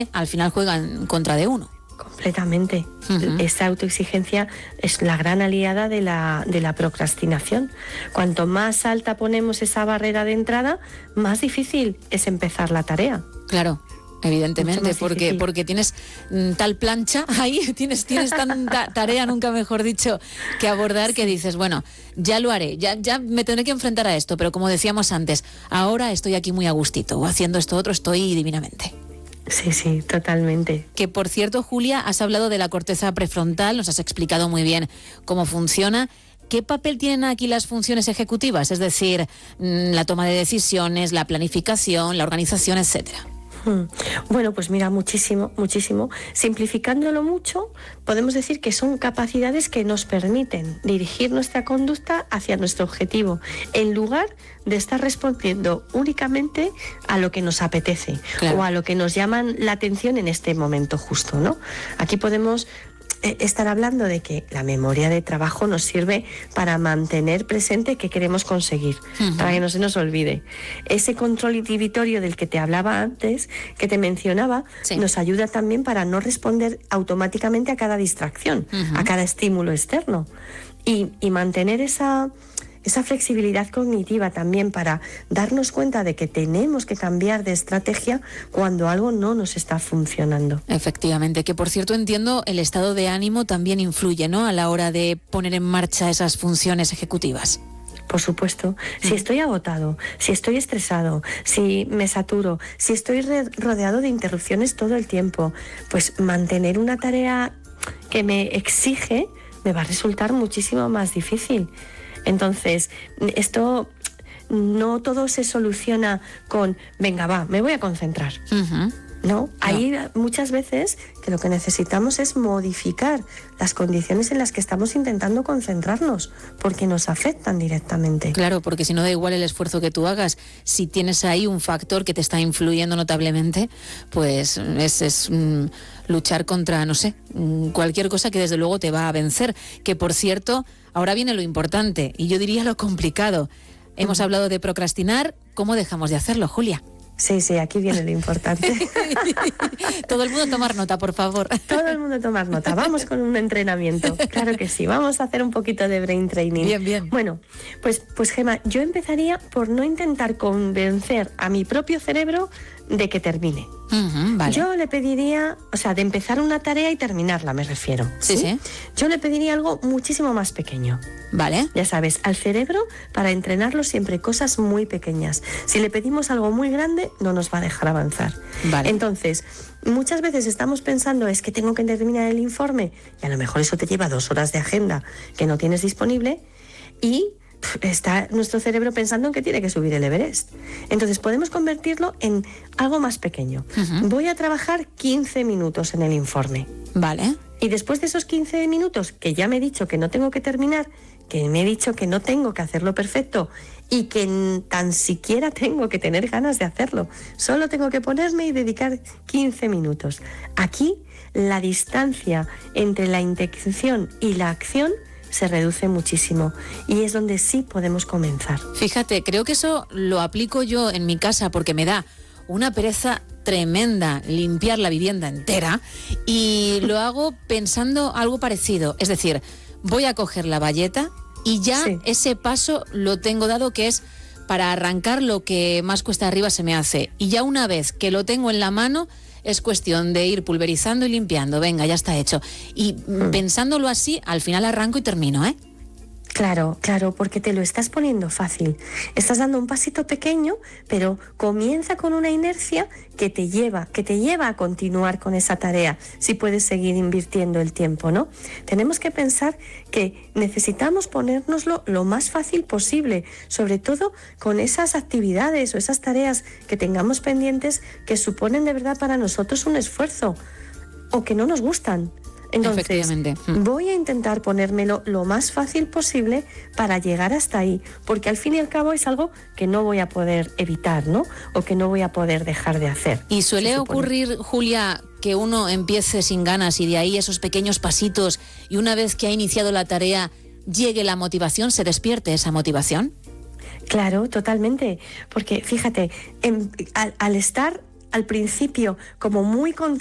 al final juega en contra de uno. Completamente. Esta autoexigencia es la gran aliada de la procrastinación. Cuanto más alta ponemos esa barrera de entrada, más difícil es empezar la tarea. Claro. Evidentemente, porque tienes tal plancha ahí, tienes tanta tarea, nunca mejor dicho, que abordar, que dices, bueno, ya lo haré, ya me tendré que enfrentar a esto, pero como decíamos antes, ahora estoy aquí muy a gustito, o haciendo esto otro estoy divinamente. Sí, totalmente. Que por cierto, Julia, has hablado de la corteza prefrontal, nos has explicado muy bien cómo funciona. ¿Qué papel tienen aquí las funciones ejecutivas? Es decir, la toma de decisiones, la planificación, la organización, etcétera. Bueno, pues mira, muchísimo. Simplificándolo mucho, podemos decir que son capacidades que nos permiten dirigir nuestra conducta hacia nuestro objetivo, en lugar de estar respondiendo únicamente a lo que nos apetece, claro, o a lo que nos llaman la atención en este momento justo, ¿no? Aquí podemos estar hablando de que la memoria de trabajo nos sirve para mantener presente qué queremos conseguir, para que no se nos olvide. Ese control inhibitorio del que te hablaba antes, que te mencionaba, nos ayuda también para no responder automáticamente a cada distracción, a cada estímulo externo. Y mantener esa flexibilidad cognitiva también para darnos cuenta de que tenemos que cambiar de estrategia cuando algo no nos está funcionando. Efectivamente, que por cierto entiendo el estado de ánimo también influye, ¿no?, a la hora de poner en marcha esas funciones ejecutivas. Por supuesto. Si estoy agotado, si estoy estresado, si me saturo, si estoy rodeado de interrupciones todo el tiempo, pues mantener una tarea que me exige me va a resultar muchísimo más difícil. Entonces, esto no todo se soluciona con, venga, va, me voy a concentrar. No, hay muchas veces que lo que necesitamos es modificar las condiciones en las que estamos intentando concentrarnos, porque nos afectan directamente. Claro, porque si no da igual el esfuerzo que tú hagas, si tienes ahí un factor que te está influyendo notablemente, pues es luchar contra, no sé, cualquier cosa que desde luego te va a vencer. Que por cierto, ahora viene lo importante y yo diría lo complicado. Hemos hablado de procrastinar, ¿cómo dejamos de hacerlo, Julia? Sí, aquí viene lo importante. Todo el mundo tomar nota, por favor. Todo el mundo tomar nota. Vamos con un entrenamiento. Claro que sí. Vamos a hacer un poquito de brain training. Bien. Bueno, pues Gemma, yo empezaría por no intentar convencer a mi propio cerebro de que termine. Vale. Yo le pediría, de empezar una tarea y terminarla, me refiero. Sí. Yo le pediría algo muchísimo más pequeño. Vale. Ya sabes, al cerebro, para entrenarlo siempre cosas muy pequeñas. Si le pedimos algo muy grande, no nos va a dejar avanzar. Vale. Entonces, muchas veces estamos pensando, es que tengo que terminar el informe, y a lo mejor eso te lleva 2 horas de agenda que no tienes disponible, y está nuestro cerebro pensando en que tiene que subir el Everest. Entonces podemos convertirlo en algo más pequeño. Voy a trabajar 15 minutos en el informe. Vale. Y después de esos 15 minutos que ya me he dicho que no tengo que terminar, que me he dicho que no tengo que hacerlo perfecto y que tan siquiera tengo que tener ganas de hacerlo, solo tengo que ponerme y dedicar 15 minutos. Aquí la distancia entre la intención y la acción se reduce muchísimo y es donde sí podemos comenzar. Fíjate, creo que eso lo aplico yo en mi casa porque me da una pereza tremenda limpiar la vivienda entera y lo hago pensando algo parecido. Es decir, voy a coger la bayeta y ya ese paso lo tengo dado, que es para arrancar lo que más cuesta arriba se me hace. Y ya una vez que lo tengo en la mano, es cuestión de ir pulverizando y limpiando. Venga, ya está hecho. Y pensándolo así, al final arranco y termino, ¿eh? Claro, porque te lo estás poniendo fácil. Estás dando un pasito pequeño, pero comienza con una inercia que te lleva a continuar con esa tarea, si puedes seguir invirtiendo el tiempo, ¿no? Tenemos que pensar que necesitamos ponérnoslo lo más fácil posible, sobre todo con esas actividades o esas tareas que tengamos pendientes que suponen de verdad para nosotros un esfuerzo o que no nos gustan. Entonces, voy a intentar ponérmelo lo más fácil posible para llegar hasta ahí, porque al fin y al cabo es algo que no voy a poder evitar, ¿no? O que no voy a poder dejar de hacer. Y suele ocurrir, Julia, que uno empiece sin ganas y de ahí esos pequeños pasitos y una vez que ha iniciado la tarea llegue la motivación, se despierte esa motivación. Claro, totalmente, porque fíjate, al estar al principio como muy